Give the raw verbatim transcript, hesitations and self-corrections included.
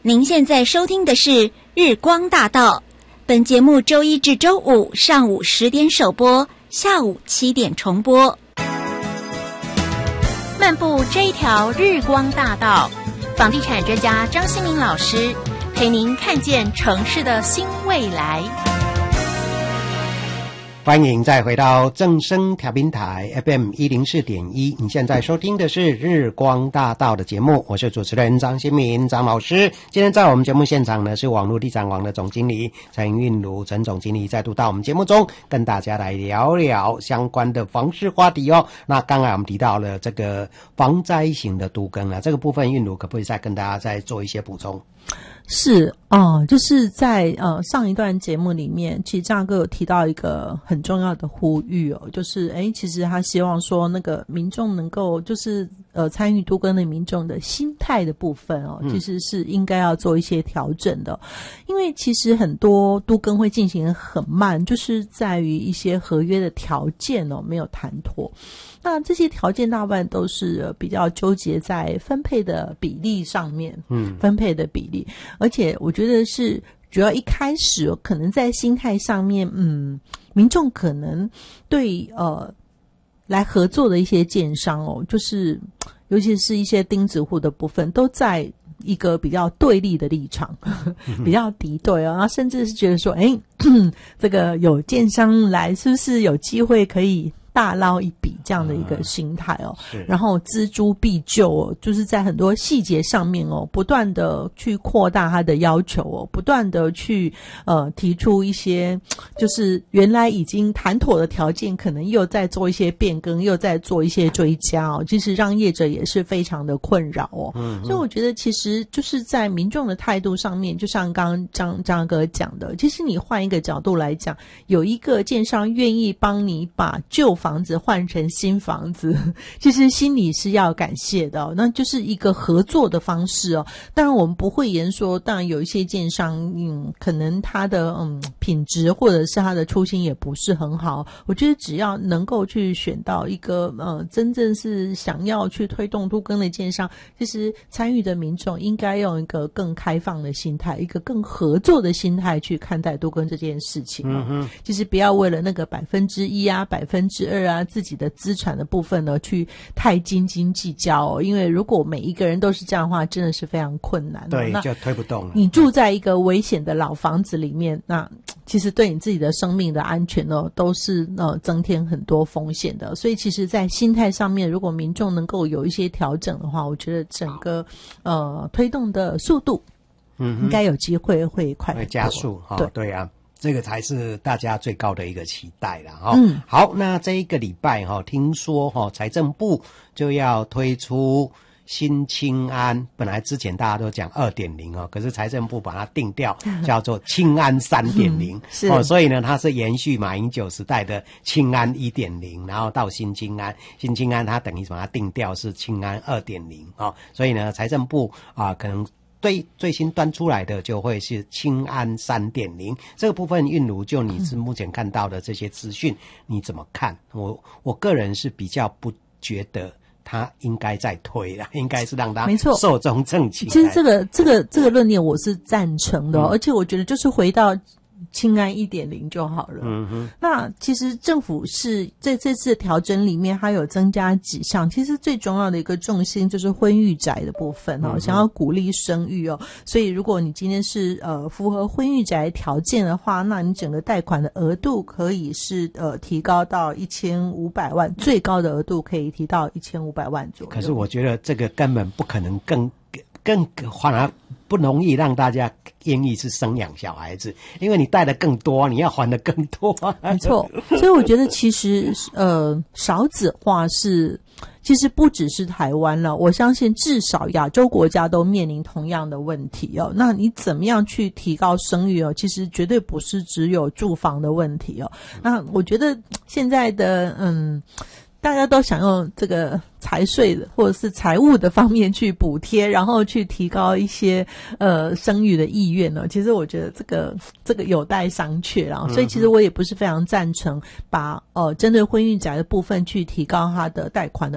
您现在收听的是日光大道，本节目周一至周五上午十点首播，下午七点重播。漫步这一条日光大道，房地产专家张新明老师陪您看见城市的新未来。 欢迎再回到正声调频台 F M 一零四点一，你现在收听的是日光大道的节目，我是主持人张新民张老师。今天在我们节目现场呢，是网络地产网的总经理陈韵如陈总经理再度到我们节目中跟大家来聊聊相关的房市话题哦。那刚才我们提到了这个防灾型的都更啊，这个部分韵如可不可以再跟大家再做一些补充？ 是哦、呃，就是在呃上一段节目里面，其实张哥有提到一个很重要的呼吁哦，就是诶其实他希望说那个民众能够就是呃参与都更的民众的心态的部分哦，其实是应该要做一些调整的，嗯、因为其实很多都更会进行很慢，就是在于一些合约的条件哦没有谈妥。那这些条件大部分都是比较纠结在分配的比例上面，嗯，分配的比例，而且我觉得是主要一开始可能在心态上面，嗯，民众可能对呃来合作的一些建商哦，就是尤其是一些钉子户的部分，都在一个比较对立的立场，比较敌对哦，然后甚至是觉得说，诶这个有建商来，是不是有机会可以大捞一笔这样的一个心态哦，嗯、然后锱铢必就哦，就是在很多细节上面哦，不断的去扩大他的要求哦，不断的去呃提出一些就是原来已经谈妥的条件，可能又在做一些变更，又在做一些追加哦，其实让业者也是非常的困扰哦。嗯，所以我觉得其实就是在民众的态度上面，就像刚刚张张哥讲的，其实你换一个角度来讲，有一个建商愿意帮你把旧房房子换成新房子，其实心里是要感谢的哦，那就是一个合作的方式哦。当然我们不会言说，当然有一些建商，嗯，可能他的嗯品质或者是他的初心也不是很好。我觉得只要能够去选到一个呃真正是想要去推动都更的建商，其实参与的民众应该用一个更开放的心态，一个更合作的心态去看待都更这件事情哦。嗯哼，其实不要为了那个百分之一啊，百分之二啊，自己的资产的部分呢，去太斤斤计较哦。因为如果每一个人都是这样的话，真的是非常困难哦。 对，就推不动了。 你住在一个危险的老房子里面，那其实对你自己的生命的安全呢，都是呃增添很多风险的。所以其实在心态上面，如果民众能够有一些调整的话，我觉得整个呃推动的速度，嗯，应该有机会会快很多， 会加速哈。对对啊。这个才是大家最高的一个期待啦哈。 嗯， 好，那这一个礼拜哈，听说哈财政部就要推出新青安，本来之前大家都讲 二点零 哦，可是财政部把它定调叫做青安 三点零、嗯、是哦，所以呢它是延续马英九时代的青安 一点零， 然后到新青安，新青安它等于把它定调是青安 二点零 哦，所以呢财政部啊可能对最新端出来的就会是青安 三点零， 这个部分韵如就你是目前看到的这些资讯、嗯、你怎么看？我我个人是比较不觉得他应该再推了，应该是让他寿终正寝。 其实这个这个这个论点我是赞成的、哦嗯、而且我觉得就是回到青安 一点零 就好了。嗯哼，那其实政府是在这次的调整里面，它有增加几项，其实最重要的一个重心就是婚育宅的部分哦，嗯、想要鼓励生育哦，所以如果你今天是呃符合婚育宅条件的话，那你整个贷款的额度可以是呃提高到一千五百万，最高的额度可以提到一千五百万左右。 可是我觉得这个根本不可能更更反而不容易让大家愿意是生养小孩子，因为你贷的更多，你要还的更多。 没错，所以我觉得其实呃少子化是其实不只是台湾了，我相信至少亚洲国家都面临同样的问题哦。那你怎么样去提高生育哦？其实绝对不是只有住房的问题哦。那我觉得现在的嗯。大家都想用这个财税的或者是财务的方面去补贴，然后去提高一些呃生育的意愿呢。其实我觉得这个这个有待商榷啦，所以其实我也不是非常赞成把呃针对婚育宅的部分去提高它的贷款的